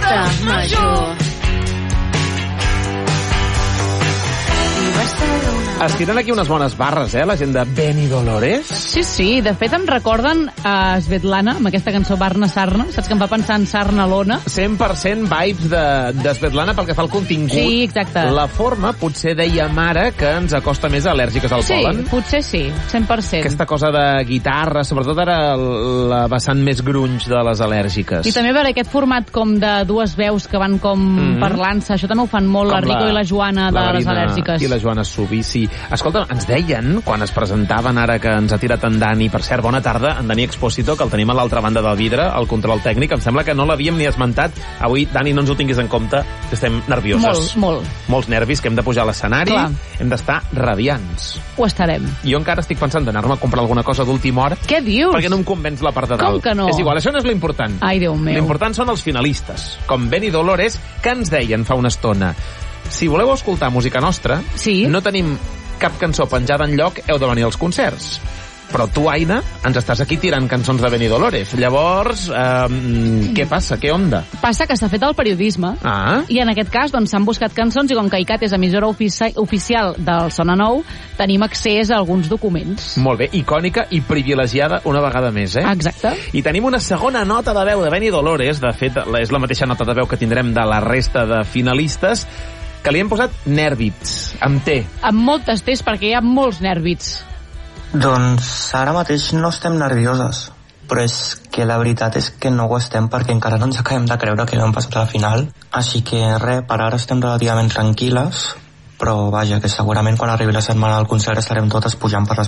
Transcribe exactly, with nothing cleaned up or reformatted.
Festa Major. Es tiren aquí unes bones barres, eh, la gent de Benidolores. Sí, sí, de fet em recorden a Svetlana, amb aquesta cançó Barna Sarna, saps que em fa pensar en Sarna Lona? cent per cent vibes de, de Svetlana pel que fa al contingut. Sí, exacte. La forma, potser dèiem ara que ens acosta més a al·lèrgiques al sí, pol·len. Sí, potser sí, cent per cent. Aquesta cosa de guitarra, sobretot ara la vessant més grunge de les al·lèrgiques. I també veure aquest format com de dues veus que van com mm-hmm. parlant-se, això també ho fan molt com la Rico la, i la Joana de la les al·lèrgiques. I la Joana Subí, sí. Escolta, ens deien, quan es presentaven ara que ens ha tirat en Dani, per cert, bona tarda, en Dani Expósito, que el tenim a l'altra banda del vidre, al control tècnic, em sembla que no l'havíem ni esmentat. Avui, Dani, no ens ho tinguis en compte, que estem nervioses. Molt, molt. Molts nervis, que hem de pujar a l'escenari, Clar. hem d'estar radiants. Ho estarem. Jo encara estic pensant d'anar-me a comprar alguna cosa d'última hora. Què dius? Perquè no em convenç la part de dalt. Com que no? És igual, això no és l'important. Ai, Déu meu. L'important són els finalistes, com Benidolores, que ens deien fa una estona. Si voleu escoltar música nostra, sí. no tenim cap cançó penjada enlloc, heu de venir als concerts. Però tu, Aina, ens estàs aquí tirant cançons de Benidolores. Llavors, eh, què passa? Què onda? Passa que s'ha fet el periodisme. Ah. I en aquest cas doncs, s'han buscat cançons i com que ICAT és emissora ofici oficial del Sona Nou, tenim accés a alguns documents. Molt bé, icònica i privilegiada una vegada més, eh? Exacte. I tenim una segona nota de veu de Benidolores, de fet, és la mateixa nota de veu que tindrem de la resta de finalistes, que li hem posat Nèrbits, amb T. Amb moltes T's, perquè hi ha molts nèrbits. Doncs ara mateix no estem nervioses, però és que la veritat és que no ho estem perquè encara no ens acabem de creure que hem passat a la final. Així que res, per ara estem relativament tranquil·les, però vaja, que segurament quan arribi la setmana del concert estarem totes pujant per les